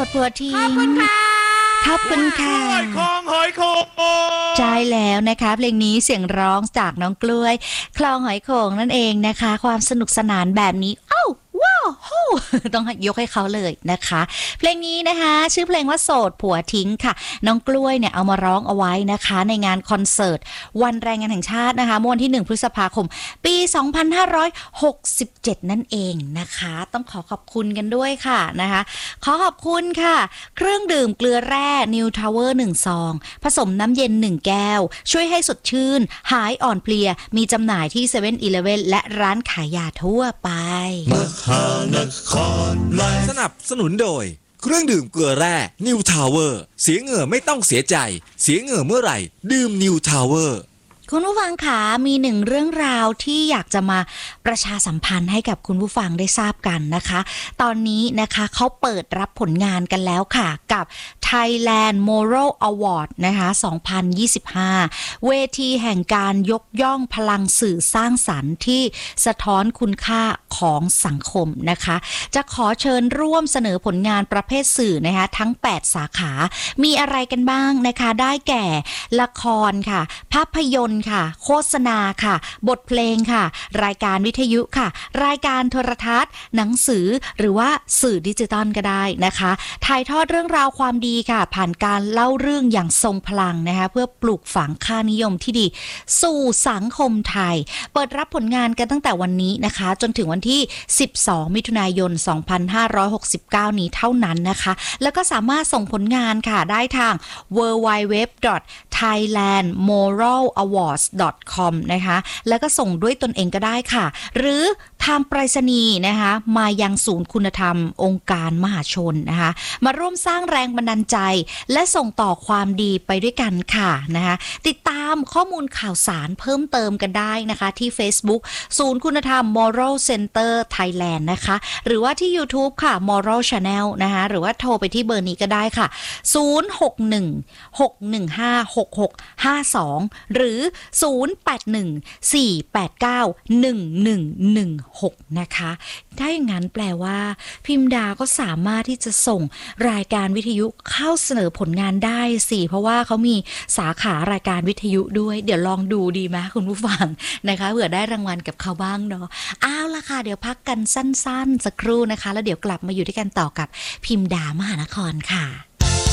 ผัวทิ้งขอบคุณค่ะคลองหอยโขงใช่แล้วนะคะเพลงนี้เสียงร้องจากน้องกล้วยคลองหอยโขงนั่นเองนะคะความสนุกสนานแบบนี้ว้าวต้องยกให้เขาเลยนะคะเพลงนี้นะคะชื่อเพลงว่าโสดผัวทิ้งค่ะน้องกล้วยเนี่ยเอามาร้องเอาไว้นะคะในงานคอนเสิร์ตวันแรงงานแห่งชาตินะคะเมื่อวันที่1พฤษภาคมปี2567นั่นเองนะคะต้องขอบคุณกันด้วยค่ะนะคะขอบคุณค่ะเครื่องดื่มเกลือแร่ New Tower 1 ซองผสมน้ำเย็น1แก้วช่วยให้สดชื่นหายอ่อนเพลียมีจำหน่ายที่ 7-Eleven และร้านขายยาทั่วไปสนับสนุนโดยเครื่องดื่มเกลือแร่ New Tower เสียเหงื่อไม่ต้องเสียใจเสียเหงื่อเมื่อไหร่ดื่ม New Tower คุณผู้ฟังคะมีหนึ่งเรื่องราวที่อยากจะมาประชาสัมพันธ์ให้กับคุณผู้ฟังได้ทราบกันนะคะตอนนี้นะคะเขาเปิดรับผลงานกันแล้วค่ะกับ Thailand Moral Award นะคะ2025เวทีแห่งการยกย่องพลังสื่อสร้างสรรค์ที่สะท้อนคุณค่าของสังคมนะคะจะขอเชิญร่วมเสนอผลงานประเภทสื่อนะคะทั้ง8สาขามีอะไรกันบ้างนะคะได้แก่ละครค่ะภาพยนตร์ค่ะโฆษณาค่ะบทเพลงค่ะรายการวิทยุค่ะรายการโทรทัศน์หนังสือหรือว่าสื่อดิจิตอลก็ได้นะคะถ่ายทอดเรื่องราวความดีค่ะผ่านการเล่าเรื่องอย่างทรงพลังนะคะเพื่อปลูกฝังค่านิยมที่ดีสู่สังคมไทยเปิดรับผลงานกันตั้งแต่วันนี้นะคะจนถึงวันที่12มิถุนายน2569นี้เท่านั้นนะคะแล้วก็สามารถส่งผลงานค่ะได้ทาง www.thailandmoralawards.com นะคะแล้วก็ส่งด้วยตนเองก็ได้ค่ะหรือทางไปรษณีย์นะคะมายังศูนย์คุณธรรมองค์การมหาชนนะคะมาร่วมสร้างแรงบันดาลใจและส่งต่อความดีไปด้วยกันค่ะนะคะติดตามข้อมูลข่าวสารเพิ่มเติมกันได้นะคะที่ Facebook ศูนย์คุณธรรม Moral Center Thailand นะคะหรือว่าที่ YouTube ค่ะ Moral Channel นะคะหรือว่าโทรไปที่เบอร์นี้ก็ได้ค่ะ061-615-6652หรือ0814891116นะคะถ้าอย่างนั้นแปลว่าพิมดาก็สามารถที่จะส่งรายการวิทยุเข้าเสนอผลงานได้สิเพราะว่าเขามีสาขารายการวิทยุด้วยเดี๋ยวลองดูดีไหมคุณผู้ฟังนะคะเผื่อได้รางวัลกับเขาบ้างเนาะเอาล่ะค่ะเดี๋ยวพักกันสั้นๆสักครู่นะคะแล้วเดี๋ยวกลับมาอยู่ด้วยกันต่อกับพิมดามหานครค่ะ